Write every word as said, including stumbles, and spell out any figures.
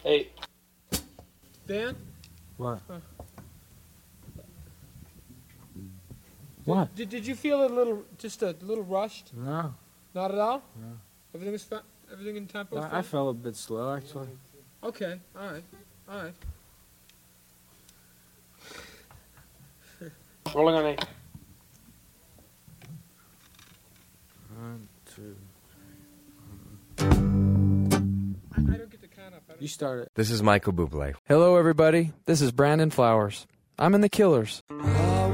Hey. Dan? What? Uh, What? Did, did you feel a little, just a little rushed? No. Not at all? No. Everything was fine? Everything in tempo? I, I felt a bit slow, actually. Okay, all right, all right. Rolling on eight. One, two. I, I don't get the count up. I don't You started. This is Michael Bublé. Hello, everybody. This is Brandon Flowers. I'm in The Killers. Oh,